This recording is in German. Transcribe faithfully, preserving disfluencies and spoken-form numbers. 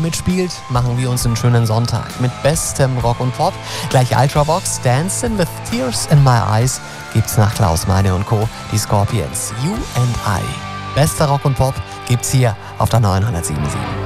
mitspielt, machen wir uns einen schönen Sonntag mit bestem Rock und Pop. Gleich Ultravox, Dancing with Tears in My Eyes gibt's nach Klaus Meine und Co. Die Scorpions, You and I. Bester Rock und Pop gibt's hier auf der neunhundertsieben Komma sieben.